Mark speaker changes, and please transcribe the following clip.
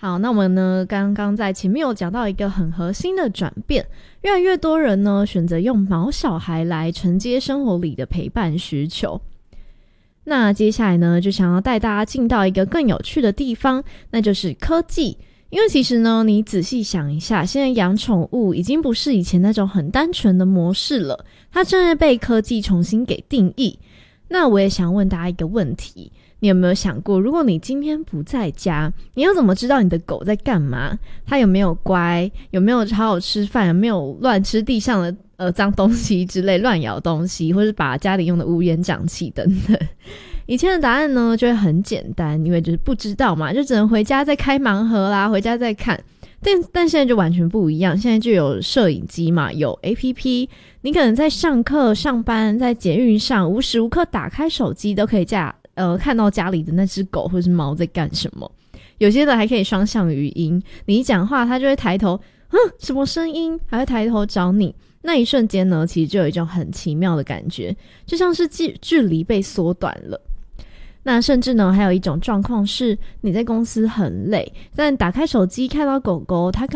Speaker 1: 好，那我们呢刚刚在前面有讲到一个很核心的转变，越来越多人呢选择用毛小孩来承接生活里的陪伴需求。那接下来呢就想要带大家进到一个更有趣的地方，那就是科技。因为其实呢你仔细想一下，现在养宠物已经不是以前那种很单纯的模式了，它正在被科技重新给定义。那我也想问大家一个问题，你有没有想过，如果你今天不在家，你要怎么知道你的狗在干嘛？它有没有乖？有没有好好吃饭？有没有乱吃地上的脏东西之类，乱咬东西，或是把家里用的乌烟瘴气等等？以前的答案呢就会很简单，因为就是不知道嘛，就只能回家再开盲盒啦，回家再看。但现在就完全不一样，现在就有摄影机嘛，有 APP， 你可能在上课、上班、在捷运上，无时无刻打开手机都可以看到家里的那只狗或是猫在干什么。有些的还可以双向语音，你一讲话它就会抬头，什么声音，还会抬头找你。那一瞬间呢，其实就有一种很奇妙的感觉，就像是距离被缩短了。那甚至呢还有一种状况是，你在公司很累，但打开手机看到狗狗，它